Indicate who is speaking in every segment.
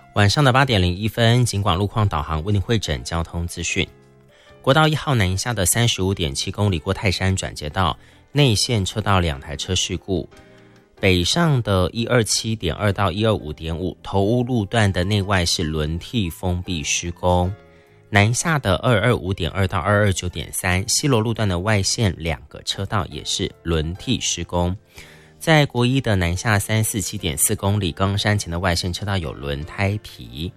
Speaker 1: 晚上的8点01分，警广路况导航为您汇整交通资讯。国道1号南下的 35.7 公里过泰山转接道，内线车道2台车事故。北上的 127.2 到 125.5 头屋路段的内外是轮替封闭施工。南下的 225.2 到 229.3 西螺路段的外线2个车道也是轮替施工。在国一的南下 347.4 公里冈山前的外线车道有轮胎皮。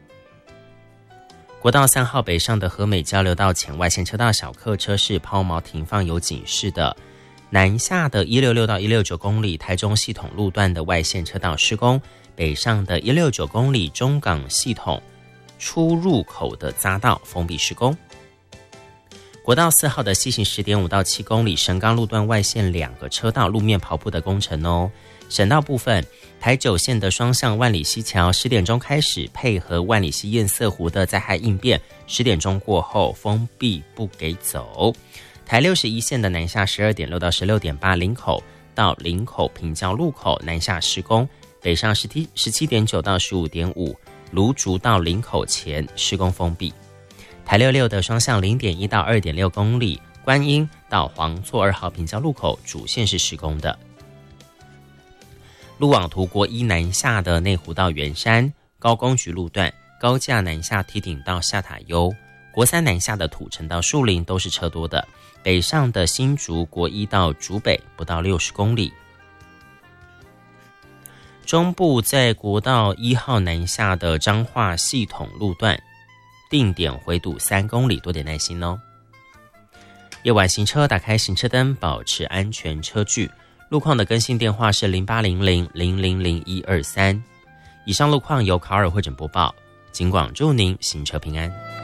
Speaker 1: 国道3号北上的和美交流道前外线车道小客车是抛锚停放有警示的。南下的166到169公里台中系统路段的外线车道施工，北上的169公里中港系统出入口的匝道封闭施工。国道4号的西行 10.5 到7公里神冈路段外线2个车道路面刨铺的工程哦。省道部分，台9线的双向万里溪桥10点钟开始，配合万里溪堰塞湖的灾害应变，10点钟过后封闭不给走。台61线的南下 12.6 到 16.8 林口到林口平交路口南下施工，北上 17.9 到 15.5 芦竹到林口前施工封闭。台66的双向 0.1 到 2.6 公里观音到黄厝2号平交路口主线是施工的。路网图国一南下的内湖到圆山高工局路段高架南下梯顶到下塔悠，国3南下的土城到树林都是车多的。北上的新竹国一到竹北不到60公里。中部在国道1号南下的彰化系统路段定点回堵3公里，多点耐心哦。夜晚行车打开行车灯，保持安全车距。路况的更新电话是0800000123。以上路况由卡尔汇整播报，警广祝您行车平安。